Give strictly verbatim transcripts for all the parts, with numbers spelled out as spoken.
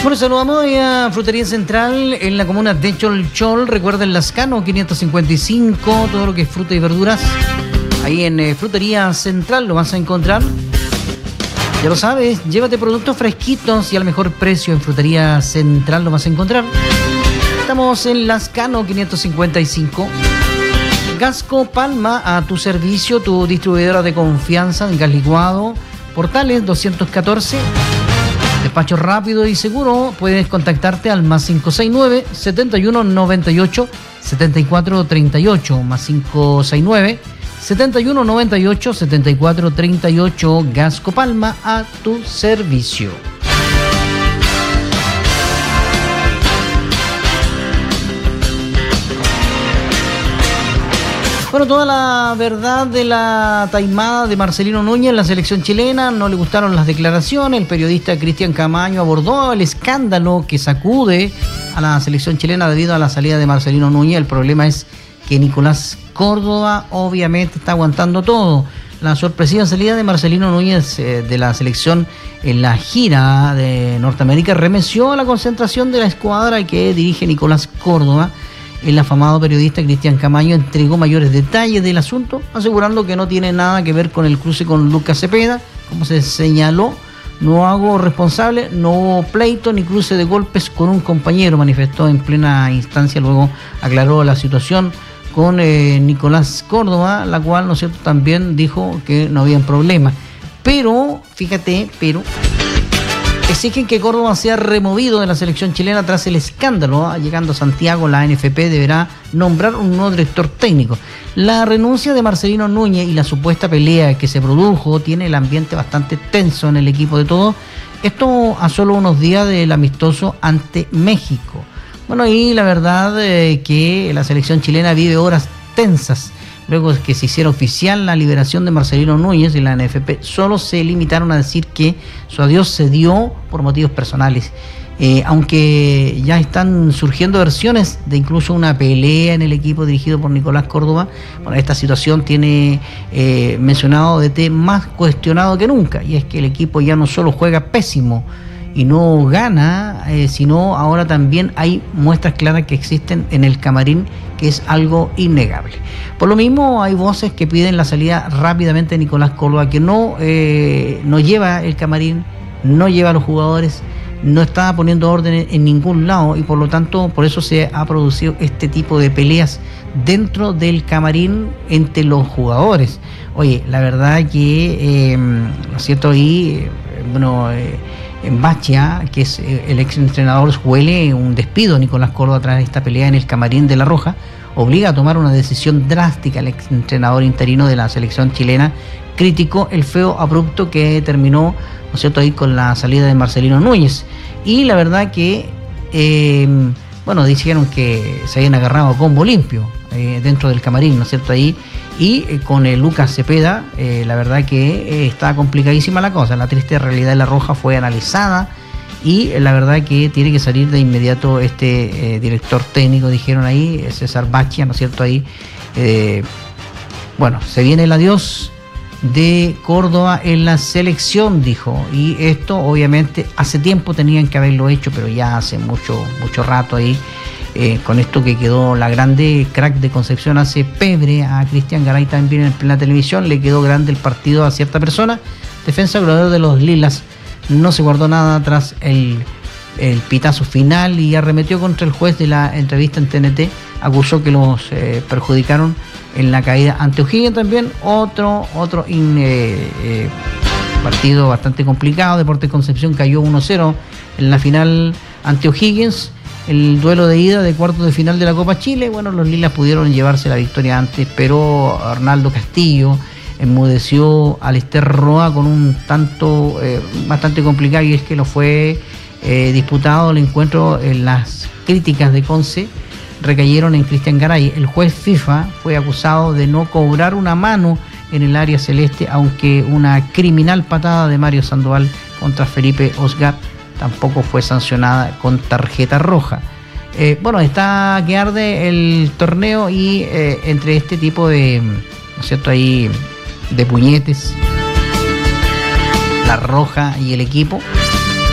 Bueno, saludamos a Frutería Central en la comuna de Cholchol. Recuerden Lascano quinientos cincuenta y cinco, todo lo que es fruta y verduras. Ahí en eh, Frutería Central lo vas a encontrar. Ya lo sabes, llévate productos fresquitos y al mejor precio en Frutería Central lo vas a encontrar. Estamos en Lascano quinientos cincuenta y cinco. Gasco Palma, a tu servicio, tu distribuidora de confianza en gas licuado. Portales doscientos catorce. Despacho rápido y seguro. Puedes contactarte al más cinco seis nueve, setenta y uno noventa y ocho, setenta y cuatro treinta y ocho, más cinco seis nueve, setenta y uno noventa y ocho, setenta y cuatro treinta y ocho. Gasco Palma, a tu servicio. Bueno, toda la verdad de la taimada de Marcelino Núñez en la selección chilena, no le gustaron las declaraciones. El periodista Cristian Camaño abordó el escándalo que sacude a la selección chilena debido a la salida de Marcelino Núñez. El problema es que Nicolás Córdoba obviamente está aguantando todo. La sorpresiva salida de Marcelino Núñez eh, de la selección en la gira de Norteamérica remeció a la concentración de la escuadra que dirige Nicolás Córdoba. El afamado periodista Cristian Camaño entregó mayores detalles del asunto, asegurando que no tiene nada que ver con el cruce con Lucas Cepeda. Como se señaló, no hago responsable, no hubo pleito ni cruce de golpes con un compañero, manifestó en plena instancia. Luego aclaró la situación con eh, Nicolás Córdoba, la cual, ¿no es cierto?, también dijo que no había problema. Pero, fíjate, pero... exigen que Córdoba sea removido de la selección chilena tras el escándalo. Llegando a Santiago, la N F P deberá nombrar un nuevo director técnico. La renuncia de Marcelino Núñez y la supuesta pelea que se produjo tiene el ambiente bastante tenso en el equipo de todos. Esto a solo unos días del amistoso ante México. Bueno, y la verdad eh, que la selección chilena vive horas tensas. Luego de que se hiciera oficial la liberación de Marcelino Núñez y la N F P, solo se limitaron a decir que su adiós se dio por motivos personales. Eh, aunque ya están surgiendo versiones de incluso una pelea en el equipo dirigido por Nicolás Córdoba. Bueno, esta situación tiene eh, mencionado D T más cuestionado que nunca, y es que el equipo ya no solo juega pésimo y no gana, eh, sino ahora también hay muestras claras que existen en el camarín, que es algo innegable. Por lo mismo, hay voces que piden la salida rápidamente de Nicolás Córdoba, que no, eh, no lleva el camarín, no lleva a los jugadores, no está poniendo orden en, en ningún lado, y por lo tanto, por eso se ha producido este tipo de peleas dentro del camarín entre los jugadores. Oye, la verdad que, eh, ¿no es cierto? Ahí, eh, bueno... Eh, En Bachia, que es el ex entrenador, huele un despido. Nicolás Córdoba, tras esta pelea en el camarín de La Roja, obliga a tomar una decisión drástica al ex entrenador interino de la selección chilena. Criticó el feo abrupto que terminó, ¿no es cierto?, ahí con la salida de Marcelino Núñez. Y la verdad que, eh, bueno, dijeron que se habían agarrado a combo limpio eh, dentro del camarín, ¿no es cierto?, ahí. Y eh, con el Lucas Cepeda, eh, la verdad que eh, está complicadísima la cosa. La triste realidad de La Roja fue analizada y eh, la verdad que tiene que salir de inmediato este eh, director técnico, dijeron ahí, César Bachia, ¿no es cierto? Ahí, eh, bueno, se viene el adiós de Córdoba en la selección, dijo. Y esto obviamente hace tiempo tenían que haberlo hecho, pero ya hace mucho, mucho rato ahí. Eh, con esto que quedó la grande crack de Concepción hace pebre a Cristian Garay también en plena televisión, le quedó grande el partido a cierta persona. Defensa goleador de los Lilas no se guardó nada tras el, el pitazo final y arremetió contra el juez de la entrevista en T N T, acusó que los eh, perjudicaron en la caída ante O'Higgins. También otro, otro in, eh, eh, partido bastante complicado. Deportes Concepción cayó uno cero en la final ante O'Higgins. El duelo de ida de cuartos de final de la Copa Chile, bueno, los Lilas pudieron llevarse la victoria antes, pero Arnaldo Castillo enmudeció a Lester Roa con un tanto eh, bastante complicado, y es que no fue eh, disputado el encuentro. En las críticas de Conce recayeron en Cristian Garay. El juez FIFA fue acusado de no cobrar una mano en el área celeste, aunque una criminal patada de Mario Sandoval contra Felipe Osgar tampoco fue sancionada con tarjeta roja. Eh, bueno, está que arde el torneo, y eh, entre este tipo de, ¿no es cierto?, ahí de puñetes, La Roja y el equipo, se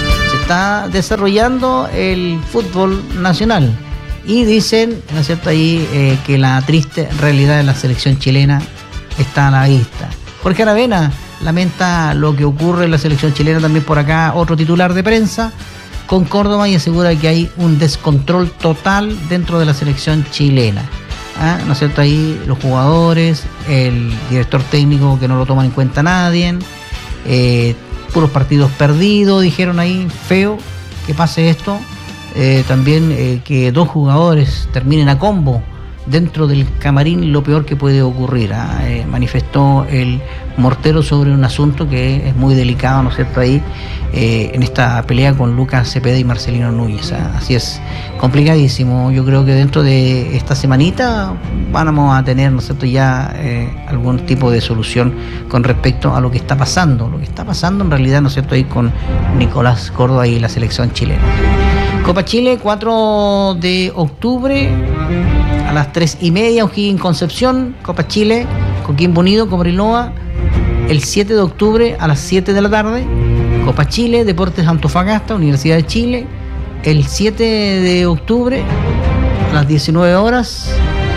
está desarrollando el fútbol nacional. Y dicen, ¿no es cierto?, ahí eh, que la triste realidad de la selección chilena está a la vista. Jorge Aravena lamenta lo que ocurre en la selección chilena, también por acá otro titular de prensa con Córdoba, y asegura que hay un descontrol total dentro de la selección chilena. ¿Ah? ¿No es cierto? Ahí los jugadores, el director técnico que no lo toman en cuenta nadie, eh, puros partidos perdidos, dijeron ahí, feo que pase esto. Eh, también eh, que dos jugadores terminen a combo dentro del camarín, lo peor que puede ocurrir. ¿ah? Eh, manifestó el Mortero sobre un asunto que es muy delicado, ¿no es cierto?, ahí eh, en esta pelea con Lucas Cepeda y Marcelino Núñez. ¿ah? Así es, complicadísimo. Yo creo que dentro de esta semanita vamos a tener, ¿no es cierto?, ya eh, algún tipo de solución con respecto a lo que está pasando, lo que está pasando en realidad, ¿no es cierto?, ahí con Nicolás Córdoba y la selección chilena. Copa Chile, cuatro de octubre a las tres y media, O'Higgins Concepción. Copa Chile, Coquimbo Unido, Cobreloa, el siete de octubre a las siete de la tarde. Copa Chile, Deportes Antofagasta, Universidad de Chile, el siete de octubre a las diecinueve horas,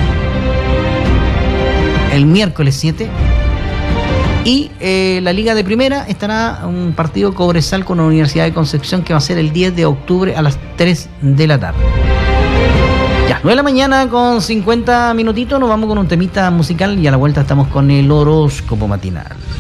el miércoles siete. Y eh, la Liga de Primera estará un partido Cobresal con la Universidad de Concepción, que va a ser el diez de octubre a las tres de la tarde. Ya, nueve de la mañana con cincuenta minutitos, nos vamos con un temita musical y a la vuelta estamos con el horóscopo matinal.